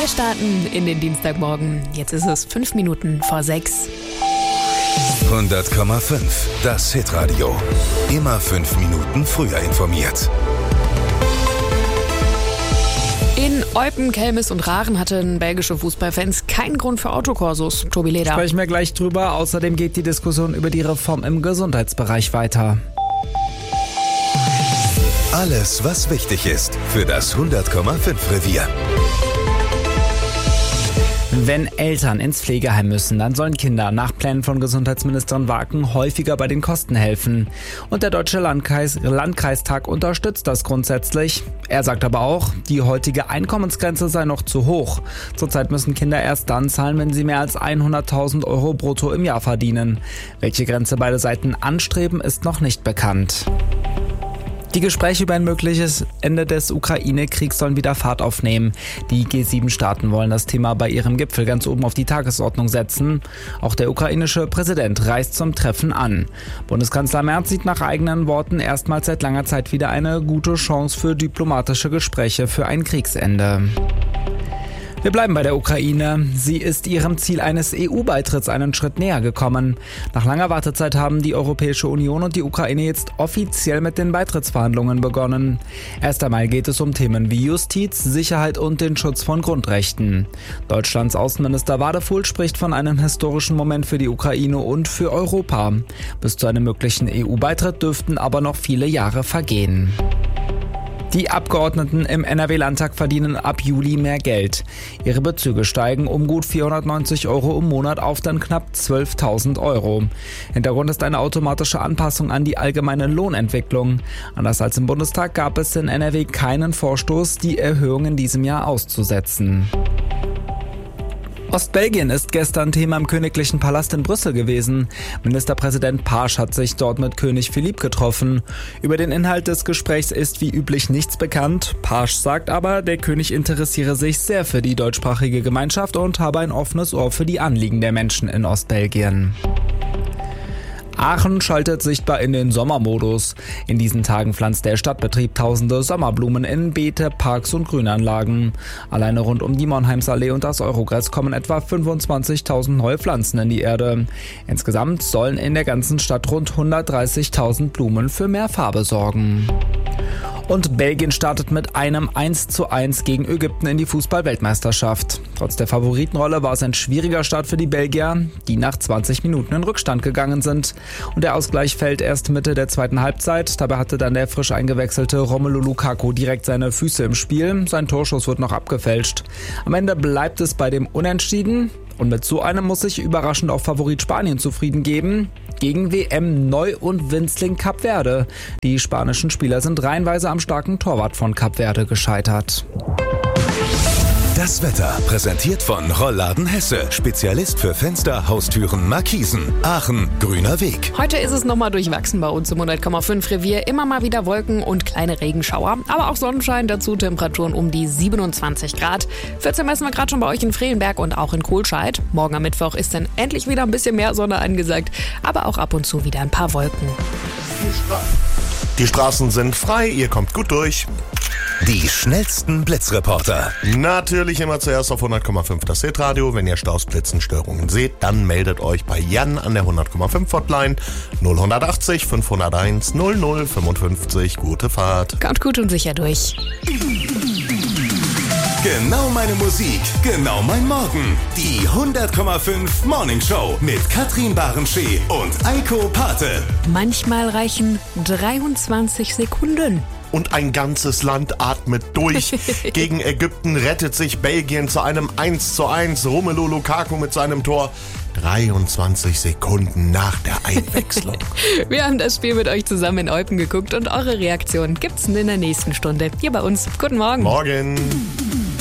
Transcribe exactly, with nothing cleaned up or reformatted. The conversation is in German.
Wir starten in den Dienstagmorgen. Jetzt ist es fünf Minuten vor sechs. hundert Komma fünf, das Hitradio. Immer fünf Minuten früher informiert. In Eupen, Kelmis und Rachen hatten belgische Fußballfans keinen Grund für Autokorsos. Tobi Leder. Sprechen wir gleich drüber. Außerdem geht die Diskussion über die Reform im Gesundheitsbereich weiter. Alles, was wichtig ist für das hundert Komma fünf Revier. Wenn Eltern ins Pflegeheim müssen, dann sollen Kinder nach Plänen von Gesundheitsministerin Waken häufiger bei den Kosten helfen. Und der Deutsche Landkreis, Landkreistag unterstützt das grundsätzlich. Er sagt aber auch, die heutige Einkommensgrenze sei noch zu hoch. Zurzeit müssen Kinder erst dann zahlen, wenn sie mehr als hunderttausend Euro brutto im Jahr verdienen. Welche Grenze beide Seiten anstreben, ist noch nicht bekannt. Die Gespräche über ein mögliches Ende des Ukraine-Kriegs sollen wieder Fahrt aufnehmen. Die G sieben Staaten wollen das Thema bei ihrem Gipfel ganz oben auf die Tagesordnung setzen. Auch der ukrainische Präsident reist zum Treffen an. Bundeskanzler Merz sieht nach eigenen Worten erstmals seit langer Zeit wieder eine gute Chance für diplomatische Gespräche für ein Kriegsende. Wir bleiben bei der Ukraine. Sie ist ihrem Ziel eines E U-Beitritts einen Schritt näher gekommen. Nach langer Wartezeit haben die Europäische Union und die Ukraine jetzt offiziell mit den Beitrittsverhandlungen begonnen. Erst einmal geht es um Themen wie Justiz, Sicherheit und den Schutz von Grundrechten. Deutschlands Außenminister Wadefuhl spricht von einem historischen Moment für die Ukraine und für Europa. Bis zu einem möglichen E U-Beitritt dürften aber noch viele Jahre vergehen. Die Abgeordneten im N R W-Landtag verdienen ab Juli mehr Geld. Ihre Bezüge steigen um gut vierhundertneunzig Euro im Monat auf dann knapp zwölftausend Euro. Hintergrund ist eine automatische Anpassung an die allgemeine Lohnentwicklung. Anders als im Bundestag gab es in N R W keinen Vorstoß, die Erhöhung in diesem Jahr auszusetzen. Ostbelgien ist gestern Thema im Königlichen Palast in Brüssel gewesen. Ministerpräsident Paasch hat sich dort mit König Philipp getroffen. Über den Inhalt des Gesprächs ist wie üblich nichts bekannt. Paasch sagt aber, der König interessiere sich sehr für die deutschsprachige Gemeinschaft und habe ein offenes Ohr für die Anliegen der Menschen in Ostbelgien. Aachen schaltet sichtbar in den Sommermodus. In diesen Tagen pflanzt der Stadtbetrieb tausende Sommerblumen in Beete, Parks und Grünanlagen. Alleine rund um die Monheimsallee und das Eurogräs kommen etwa fünfundzwanzigtausend neue Pflanzen in die Erde. Insgesamt sollen in der ganzen Stadt rund hundertdreißigtausend Blumen für mehr Farbe sorgen. Und Belgien startet mit einem eins zu eins gegen Ägypten in die Fußball-Weltmeisterschaft. Trotz der Favoritenrolle war es ein schwieriger Start für die Belgier, die nach zwanzig Minuten in Rückstand gegangen sind. Und der Ausgleich fällt erst Mitte der zweiten Halbzeit. Dabei hatte dann der frisch eingewechselte Romelu Lukaku direkt seine Füße im Spiel. Sein Torschuss wird noch abgefälscht. Am Ende bleibt es bei dem Unentschieden. Und mit so einem muss sich überraschend auch Favorit Spanien zufrieden geben. Gegen W M-Neu- und Winzling Kap Verde. Die spanischen Spieler sind reihenweise am starken Torwart von Kap Verde gescheitert. Das Wetter präsentiert von Rollladen Hesse. Spezialist für Fenster, Haustüren, Markisen. Aachen, grüner Weg. Heute ist es nochmal durchwachsen bei uns im hundert Komma fünf Revier. Immer mal wieder Wolken und kleine Regenschauer. Aber auch Sonnenschein, dazu Temperaturen um die siebenundzwanzig Grad. vierzehn messen wir gerade schon bei euch in Frelenberg und auch in Kohlscheid. Morgen am Mittwoch ist dann endlich wieder ein bisschen mehr Sonne angesagt. Aber auch ab und zu wieder ein paar Wolken. Die Straßen sind frei, ihr kommt gut durch. Die schnellsten Blitzreporter. Natürlich immer zuerst auf hundert Komma fünf das Hitradio. Wenn ihr Staus, Blitzen, Störungen seht, dann meldet euch bei Jan an der hundert Komma fünf Hotline null achtzig fünfhunderteins null null fünfundfünfzig. Gute Fahrt. Kommt gut und sicher durch. Genau meine Musik, genau mein Morgen. Die hundert Komma fünf Morning Show mit Katrin Barenschee und Eiko Pate. Manchmal reichen dreiundzwanzig Sekunden. Und ein ganzes Land atmet durch. Gegen Ägypten rettet sich Belgien zu einem eins zu eins. Romelu Lukaku mit seinem Tor. dreiundzwanzig Sekunden nach der Einwechslung. Wir haben das Spiel mit euch zusammen in Eupen geguckt und eure Reaktion gibt's in der nächsten Stunde hier bei uns. Guten Morgen. Morgen.